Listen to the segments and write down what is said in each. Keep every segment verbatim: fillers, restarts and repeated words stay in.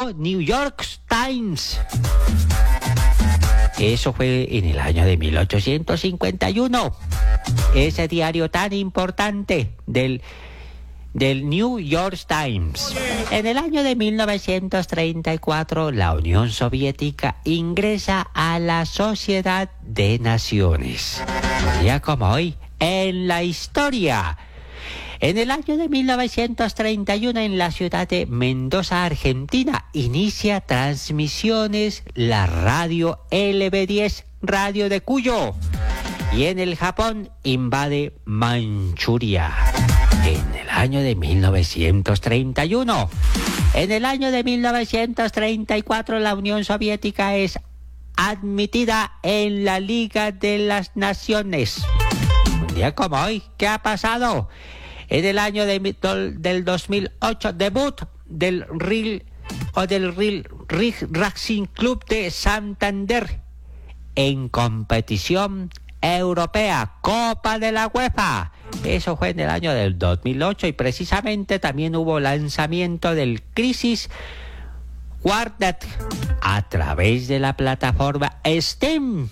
publicó New York Times. Eso fue en el año de mil ochocientos cincuenta y uno. Ese diario tan importante del, del New York Times. En el año de mil novecientos treinta y cuatro, la Unión Soviética ingresa a la Sociedad de Naciones. Un día como hoy, en la historia. En el año de mil novecientos treinta y uno, en la ciudad de Mendoza, Argentina, inicia transmisiones la radio L B diez, Radio de Cuyo. Y en el Japón invade Manchuria. En el año de mil novecientos treinta y uno. En el año de mil novecientos treinta y cuatro, la Unión Soviética es admitida en la Liga de las Naciones. Un día como hoy, ¿qué ha pasado? En el año de, del dos mil ocho, debut del Real o del Real Racing Club de Santander en competición europea, Copa de la UEFA. Eso fue en el año del dos mil ocho y precisamente también hubo lanzamiento del Crisis Quartet a través de la plataforma Steam.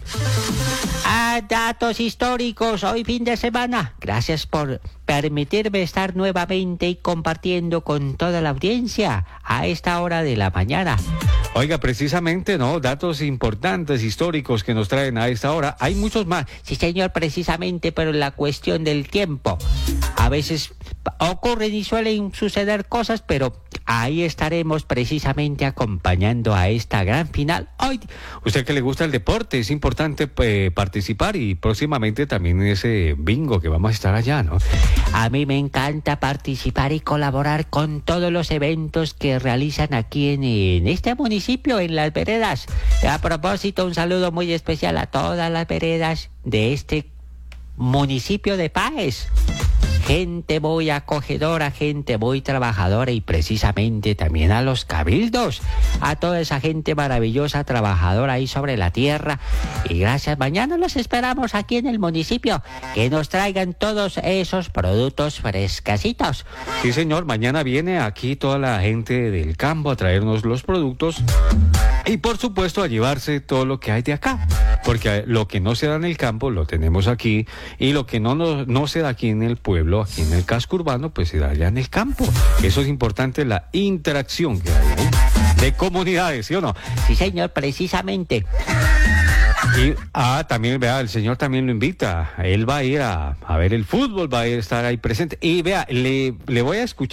A datos históricos hoy fin de semana. Gracias por permitirme estar nuevamente y compartiendo con toda la audiencia a esta hora de la mañana. Oiga, precisamente, ¿no? Datos importantes históricos que nos traen a esta hora. Hay muchos más. Sí, señor, precisamente, pero la cuestión del tiempo. A veces ocurren y suelen suceder cosas, pero ahí estaremos precisamente acompañando a esta gran final hoy. Usted que le gusta el deporte, es importante eh, participar y próximamente también en ese bingo que vamos a estar allá, ¿no? A mí me encanta participar y colaborar con todos los eventos que realizan aquí en, en este municipio, en Las Veredas. A propósito, un saludo muy especial a todas las veredas de este municipio de Páez. Gente muy acogedora, gente muy trabajadora y precisamente también a los cabildos, a toda esa gente maravillosa, trabajadora ahí sobre la tierra. Y gracias, mañana los esperamos aquí en el municipio, que nos traigan todos esos productos frescasitos. Sí, señor, mañana viene aquí toda la gente del campo a traernos los productos y por supuesto a llevarse todo lo que hay de acá, porque lo que no se da en el campo lo tenemos aquí y lo que no, no, no se da aquí en el pueblo, aquí en el casco urbano, pues se da allá en el campo. Eso es importante, la interacción que hay, ¿eh? De comunidades, ¿sí o no? Sí, señor, precisamente. Y, ah, también, vea, el señor también lo invita. Él va a ir a, a ver el fútbol, va a ir, estar ahí presente. Y vea, le, le voy a escuchar.